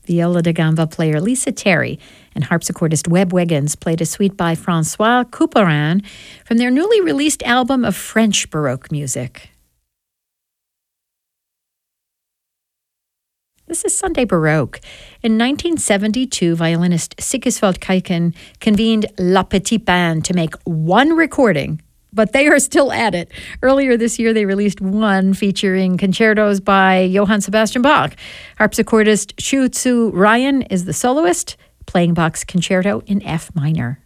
Viola da gamba player Lisa Terry and harpsichordist Webb Wiggins played a suite by Francois Couperin from their newly released album of French Baroque music. This is Sunday Baroque. In 1972, violinist Sigiswald Kaiken convened La Petite Band to make one recording, but they are still at it. Earlier this year, they released one featuring concertos by Johann Sebastian Bach. Harpsichordist Shu Tzu Ryan is the soloist, playing Bach's concerto in F minor.